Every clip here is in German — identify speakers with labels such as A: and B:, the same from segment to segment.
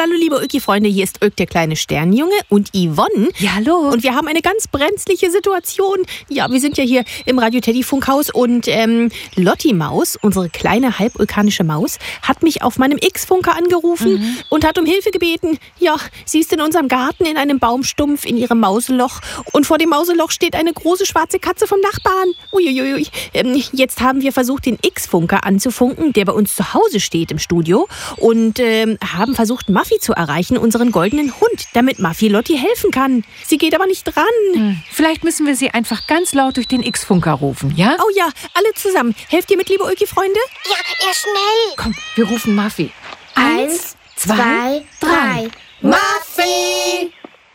A: Hallo, liebe Ulki-Freunde, hier ist Ulk, der kleine Sternenjunge, und Yvonne.
B: Ja, hallo.
A: Und wir haben eine ganz brenzliche Situation. Ja, wir sind ja hier im Radio-Teddy-Funkhaus und Lotti Maus, unsere kleine halbulkanische Maus, hat mich auf meinem X-Funker angerufen und hat um Hilfe gebeten. Ja, sie ist in unserem Garten in einem Baumstumpf in ihrem Mauseloch und vor dem Mauseloch steht eine große schwarze Katze vom Nachbarn. Uiuiui. Jetzt haben wir versucht, den X-Funker anzufunken, der bei uns zu Hause steht im Studio, und haben versucht, Muffy zu erreichen, unseren goldenen Hund, damit Muffy Lotti helfen kann. Sie geht aber nicht dran.
B: Vielleicht müssen wir sie einfach ganz laut durch den X-Funker rufen, ja?
A: Oh ja, alle zusammen. Helft ihr mit, liebe Ulki-Freunde?
C: Ja, schnell.
B: Komm, wir rufen Muffy.
C: 1, 2, 3. Muffy!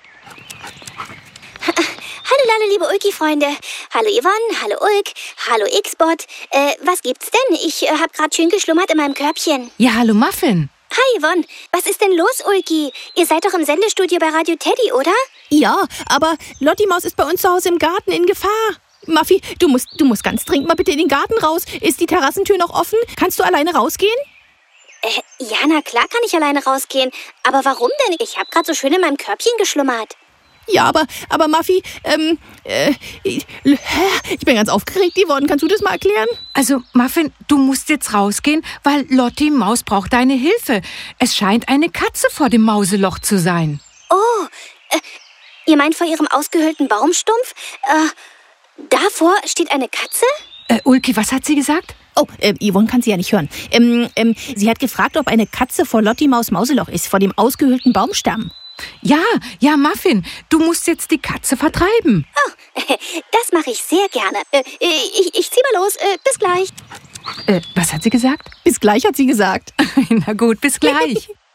C: Hallo, liebe Ulki-Freunde. Hallo Yvonne, hallo Ulk, hallo X-Bot. Was gibt's denn? Ich hab grad schön geschlummert in meinem Körbchen.
B: Ja, hallo Muffin.
C: Hi Yvonne, was ist denn los, Ulki? Ihr seid doch im Sendestudio bei Radio Teddy, oder?
A: Ja, aber Lotti Maus ist bei uns zu Hause im Garten in Gefahr. Muffy, du musst ganz dringend mal bitte in den Garten raus. Ist die Terrassentür noch offen? Kannst du alleine rausgehen?
C: Ja, na klar kann ich alleine rausgehen. Aber warum denn? Ich hab grad so schön in meinem Körbchen geschlummert.
A: Ja, aber Muffy, ich bin ganz aufgeregt, Yvonne. Kannst du das mal erklären?
B: Also, Muffin, du musst jetzt rausgehen, weil Lotti Maus braucht deine Hilfe. Es scheint eine Katze vor dem Mauseloch zu sein.
C: Oh, ihr meint vor ihrem ausgehöhlten Baumstumpf? Davor steht eine Katze?
B: Ulki, was hat sie gesagt?
A: Oh, Yvonne kann sie ja nicht hören. Sie hat gefragt, ob eine Katze vor Lotti Maus Mauseloch ist, vor dem ausgehöhlten Baumstamm.
B: Ja, Muffin, du musst jetzt die Katze vertreiben.
C: Oh, das mache ich sehr gerne. Ich zieh mal los. Bis gleich.
B: Was hat sie gesagt?
A: Bis gleich, hat sie gesagt.
B: Na gut, bis gleich.